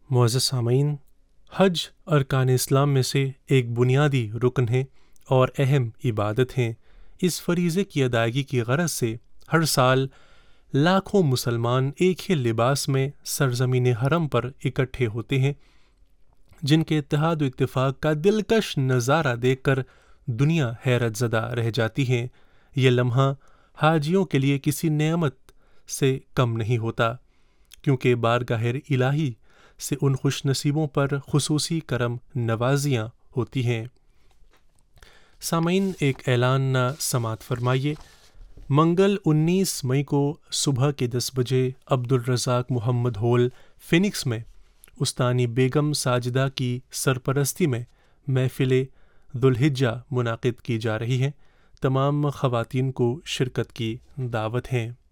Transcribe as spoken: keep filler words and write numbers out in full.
मुअज़्ज़ज़ सामीन, हज अरकान इस्लाम में से एक बुनियादी रुकन है और अहम इबादत है। इस फ़रीज़े की अदायगी की गरज से हर साल लाखों मुसलमान एक ही लिबास में सरज़मीन हरम पर इकट्ठे होते हैं, जिनके इत्तेहाद व इत्तिफ़ाक़ का दिलकश नज़ारा देखकर दुनिया हैरत ज़दा रह जाती है। ये लम्हा हाजियों के लिए किसी नेमत से कम नहीं होता, क्योंकि बारगाह इलाही से उन खुशनसीबों पर खुसूसी करम नवाजियाँ होती हैं। सामीन, एक ऐलान समात फरमाइए। मंगल उन्नीस मई को सुबह के दस बजे अब्दुल रज़ाक मोहम्मद हॉल फिनिक्स में उस्तानी बेगम साजिदा की सरपरस्ती में महफ़िल दुल्हिज्जा मुनाक़िद की जा रही है। तमाम ख़वातीन को शिरकत की दावत है।